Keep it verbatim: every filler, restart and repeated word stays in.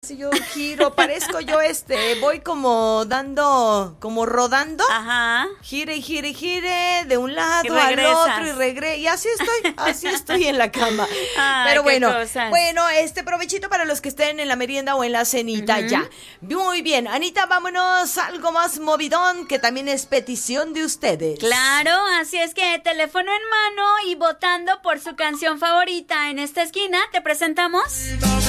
Si yo giro, parezco yo este, voy como dando, como rodando. Ajá. Gire y gire y gire de un lado Y al regresas. otro y regreso. Y así estoy, así estoy en la cama. Ay, Pero qué bueno, cosas. bueno, este provechito para los que estén en la merienda o en la cenita Ujú. ya. Muy bien, Anita, vámonos a algo más movidón que también es petición de ustedes. Claro, así es que teléfono en mano y votando por su canción favorita en esta esquina, te presentamos